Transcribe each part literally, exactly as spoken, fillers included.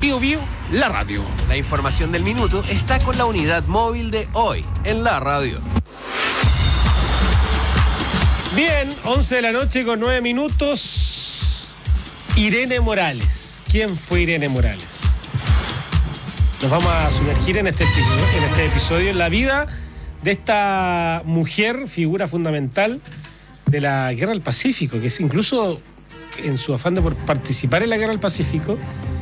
Bio Bio, la radio. La información del minuto está con la unidad móvil de Hoy en la radio. Bien, once de la noche con nueve minutos. Irene Morales. ¿Quién fue Irene Morales? Nos vamos a sumergir en este, en este episodio en la vida de esta mujer, figura fundamental de la Guerra del Pacífico, que es incluso en su afán de por participar en la Guerra del Pacífico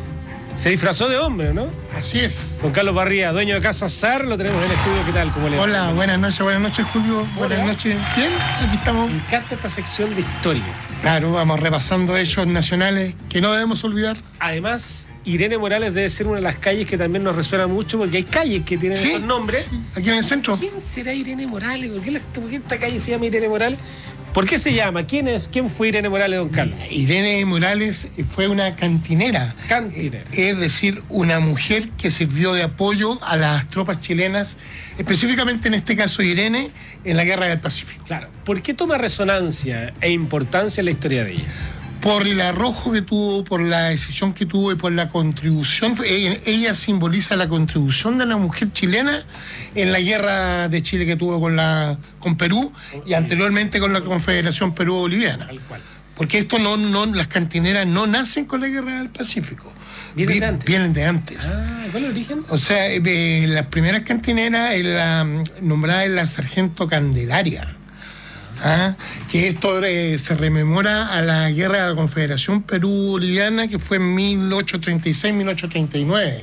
se disfrazó de hombre, ¿no? Así es. Don Carlos Barría, dueño de Casa Sar, lo tenemos en el estudio. ¿Qué tal? ¿Cómo le va? Hola, buenas noches, buenas noches, Julio. Buenas Hola. noches. Bien, aquí estamos. Me encanta esta sección de historia. Claro, vamos repasando hechos nacionales que no debemos olvidar. Además, Irene Morales debe ser una de las calles que también nos resuena mucho, porque hay calles que tienen Sí, esos nombres. sí, aquí en el centro. ¿Quién será Irene Morales? ¿Por qué, la- por qué esta calle se llama Irene Morales? ¿Por qué se llama? ¿Quién es? ¿Quién fue Irene Morales, don Carlos? Irene Morales fue una cantinera. Cantinera. Es decir, una mujer que sirvió de apoyo a las tropas chilenas, específicamente en este caso Irene, en la Guerra del Pacífico. Claro. ¿Por qué toma resonancia e importancia en la historia de ella? Por el arrojo que tuvo, por la decisión que tuvo y por la contribución. Ella, ella simboliza la contribución de la mujer chilena en la guerra de Chile que tuvo con la con Perú y anteriormente con la Confederación Perú-Boliviana. Tal cual. Porque esto no, no, las cantineras no nacen con la guerra del Pacífico. Vienen Vi- de antes. Vienen de antes. Ah, ¿cuál es el origen? O sea, eh, las primeras cantineras es la, mm, nombrada es la Sargento Candelaria. ¿Ah? Que esto eh, se rememora a la guerra de la Confederación Perú-Boliviana, que fue en mil ochocientos treinta y seis a mil ochocientos treinta y nueve.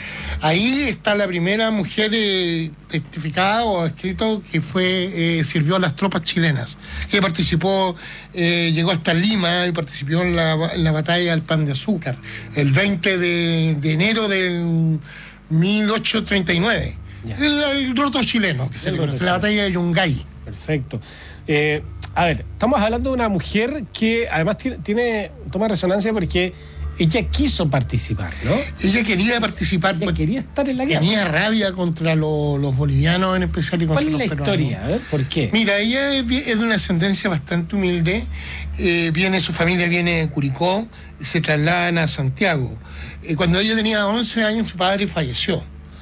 Ahí está la primera mujer eh, testificada o escrito que fue eh, sirvió a las tropas chilenas, que participó, eh, llegó hasta Lima y participó en la, en la batalla del Pan de Azúcar, el veinte de, de enero del mil ochocientos treinta y nueve. Ya. El, el roto chileno, que se El le roto conoce, la chileno. batalla de Yungay. Perfecto. Eh, a ver, estamos hablando de una mujer que además tiene, tiene toma resonancia porque ella quiso participar, ¿no? Ella quería participar, Ella pues, quería estar en la guerra. tenía rabia contra lo- los bolivianos en especial y contra ¿Cuál es la los peruanos. historia? A ver, ¿por qué? Mira, ella es vi- es de una ascendencia bastante humilde. Eh, viene, su familia viene de Curicó y se trasladan a Santiago. Eh, cuando ella tenía once años, su padre falleció.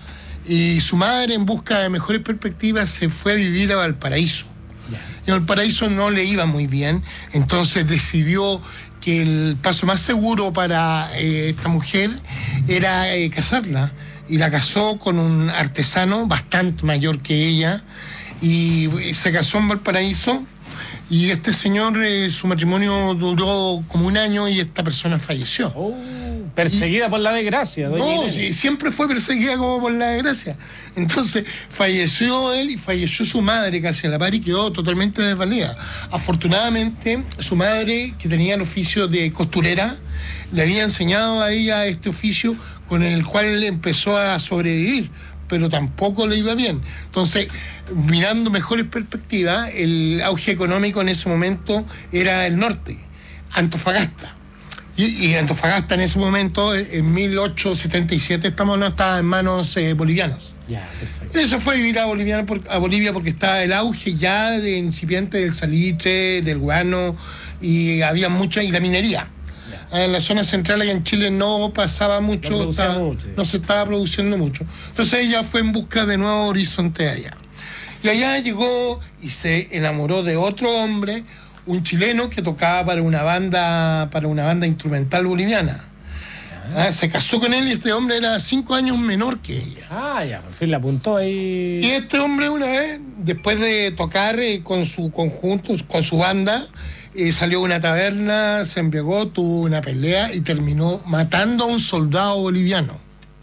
Y su madre, en busca de mejores perspectivas, se fue a vivir a Valparaíso. Y en Valparaíso no le iba muy bien, entonces decidió que el paso más seguro para eh, esta mujer era eh, casarla. Y la casó con un artesano bastante mayor que ella, y eh, se casó en Valparaíso. Y este señor, eh, su matrimonio duró como un año y esta persona falleció. Oh, perseguida por la desgracia, doña No, Irene. sí, siempre fue perseguida como por la desgracia. Entonces, falleció él y falleció su madre casi a la par y quedó totalmente desvalida. Afortunadamente, su madre, que tenía el oficio de costurera, le había enseñado a ella este oficio con el cual empezó a sobrevivir, pero tampoco le iba bien. Entonces, mirando mejores perspectivas, el auge económico en ese momento era el norte, Antofagasta. Y, y Antofagasta en ese momento, en mil ochocientos setenta y siete, estamos, no estaba en manos eh, bolivianas. Ya, perfecto. Él se fue a vivir a, Boliviana por- a Bolivia porque estaba el auge ya de incipiente del salitre, del guano, y había mucha, y la minería. En la zona central, allá en Chile, no pasaba mucho, No producía estaba- mucho. no se estaba produciendo mucho. Entonces ella fue en busca de nuevos horizontes allá. Y allá llegó y se enamoró de otro hombre, un chileno que tocaba para una banda, para una banda instrumental boliviana. Ah, se casó con él y este hombre era cinco años menor que ella. Ah, ya, por fin la apuntó ahí. Y este hombre una vez, después de tocar eh, con su conjunto, con su banda, eh, salió a una taberna, se embriagó, tuvo una pelea y terminó matando a un soldado boliviano.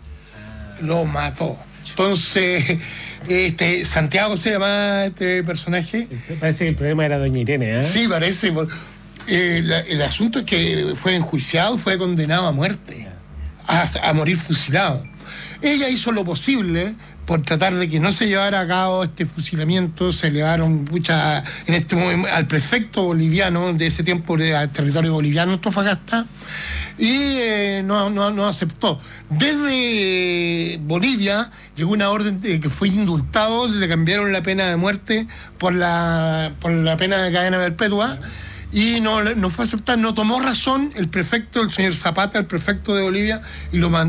Lo mató. Entonces, este Santiago se llama este personaje. Parece que el problema era doña Irene, ¿eh? Sí, parece. por- eh, la- el asunto es que fue enjuiciado, fue condenado a muerte, a, a morir fusilado. Ella hizo lo posible por tratar de que no se llevara a cabo este fusilamiento. Se elevaron mucha, en este momento al prefecto boliviano de ese tiempo, al territorio boliviano, Antofagasta, y eh, no, no, no aceptó. Desde Bolivia llegó una orden de que fue indultado, le cambiaron la pena de muerte por la, por la pena de cadena perpetua. Y no, no fue a aceptar, no tomó razón el prefecto, el señor Zapata, el prefecto de Bolivia, y lo mandó